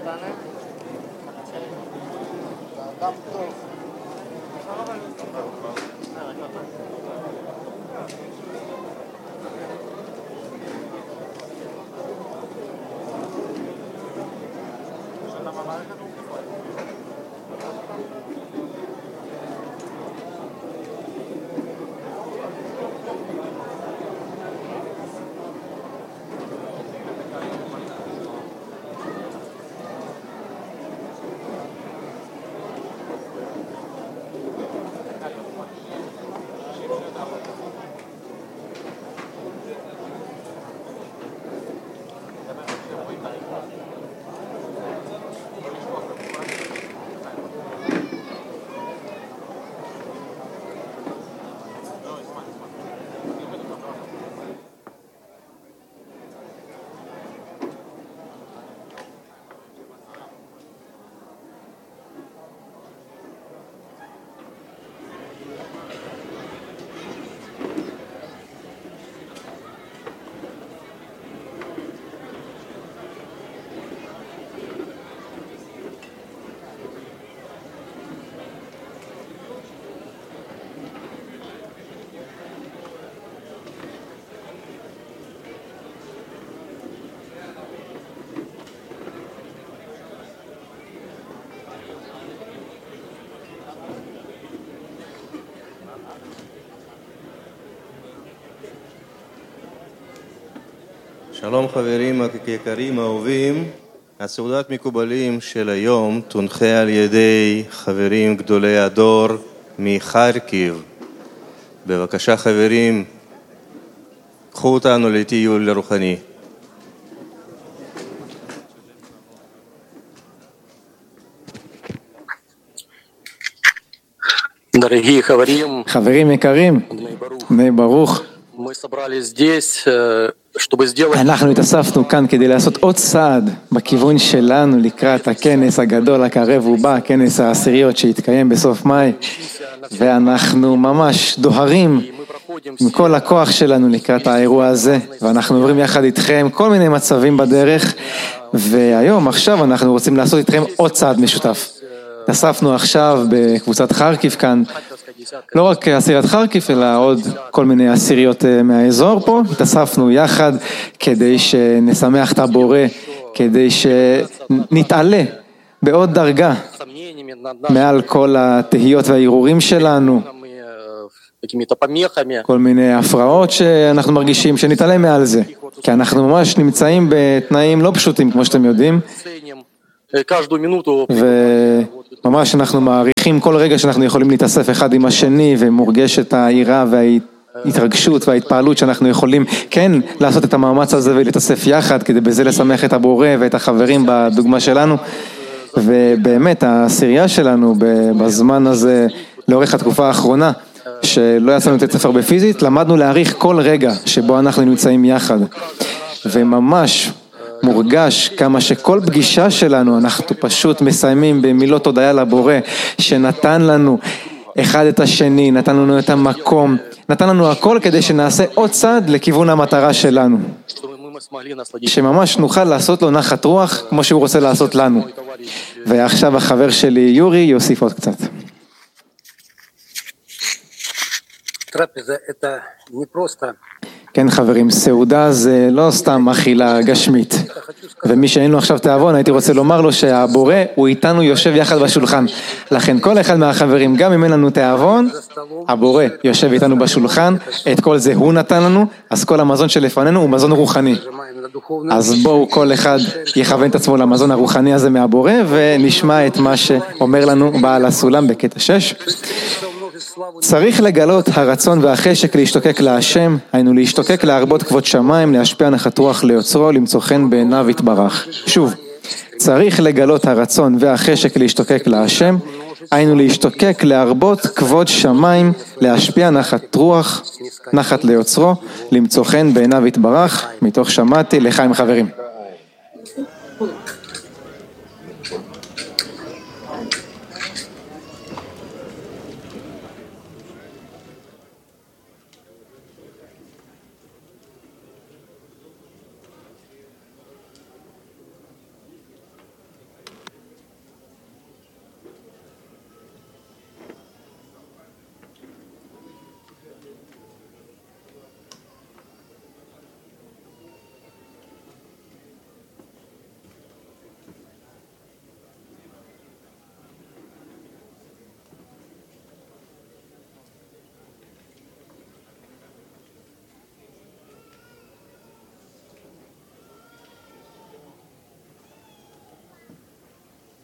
שלום חברים יקרים אהובים, הסעודת מקובלים של היום תונחה על ידי חברים גדולי הדור מחרקיב. בבקשה חברים, קחו אותנו לטיול רוחני. חברים יקרים, בני ברוך, אנחנו התאספנו כאן כדי לעשות עוד צעד בכיוון שלנו לקראת הכנס הגדול הקרב ובא, כנס העשיריות שהתקיים בסוף מאי, ואנחנו ממש דוהרים עם כל הכוח שלנו לקראת האירוע הזה, ואנחנו עוברים יחד איתכם כל מיני מצבים בדרך, והיום, עכשיו אנחנו רוצים לעשות איתכם עוד צעד משותף. התאספנו עכשיו בקבוצת חרקיב כאן, לא רק עשירת חרקיב, אלא עוד כל מיני עשיריות מהאזור פה. התאספנו יחד כדי שנשמח את הבורא, כדי שנתעלה בעוד דרגה מעל כל התהיות והערעורים שלנו, כל מיני הפרעות שאנחנו מרגישים, שנתעלה מעל זה, כי אנחנו ממש נמצאים בתנאים לא פשוטים, כמו שאתם יודעים, וממש אנחנו מעריכים כל רגע שאנחנו יכולים להתאסף אחד עם השני, ומורגשת העירה וההתרגשות וההתפעלות שאנחנו יכולים כן לעשות את המאמץ הזה ולהתאסף יחד, כדי בזה לשמח את הבורא ואת החברים בדוגמה שלנו. ובאמת העשירייה שלנו בזמן הזה, לאורך התקופה האחרונה, שלא יצאנו את ספר בפיזית, למדנו להעריך כל רגע שבו אנחנו נמצאים יחד, וממש מורגש כמה שכל פגישה שלנו אנחנו פשוט מסיימים במילות תודעה לבורא שנתן לנו אחד את השני, נתן לנו את המקום, נתן לנו הכל כדי שנעשה עוד צעד לכיוון המטרה שלנו, שממש נוכל לעשות לו נחת רוח כמו שהוא רוצה לעשות לנו. ועכשיו החבר שלי יורי יוסיף עוד קצת. כן חברים, סעודה זה לא סתם אכילה גשמית, ומי שאין לו עכשיו תאבון, הייתי רוצה לומר לו שהבורא הוא איתנו יושב יחד בשולחן. לכן כל אחד מהחברים, גם אם אין לנו תאבון, הבורא יושב איתנו בשולחן, את כל זה הוא נתן לנו, אז כל המזון שלפנינו הוא מזון רוחני. אז בואו כל אחד יכוון את עצמו למזון הרוחני הזה מהבורא, ונשמע את מה שאומר לנו בעל הסולם בקטע 6. צריך לגלות הרצון והחשק להשתוקק להשם, היינו להשתוקק להרבות כבוד שמיים, להשפיע נחת רוח ליוצרו, למצוא חן בעיניו יתברך. שוב, צריך לגלות הרצון והחשק להשתוקק להשם, היינו להשתוקק להרבות כבוד שמיים, להשפיע נחת רוח, נחת ליוצרו, למצוא חן בעיניו יתברך. מתוך שמעתי לחיים חברים.